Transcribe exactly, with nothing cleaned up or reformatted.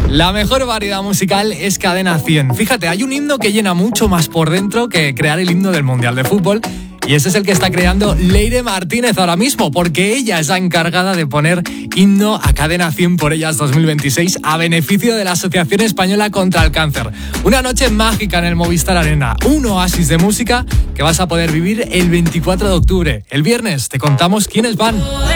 La mejor variedad musical es Cadena cien. Fíjate, hay un himno que llena mucho más por dentro que crear el himno del Mundial de Fútbol. Y ese es el que está creando Leire Martínez ahora mismo, porque ella es la encargada de poner himno a Cadena cien por Ellas dos mil veintiséis a beneficio de la Asociación Española contra el Cáncer. Una noche mágica en el Movistar Arena, un oasis de música que vas a poder vivir el veinticuatro de octubre. El viernes te contamos quiénes van.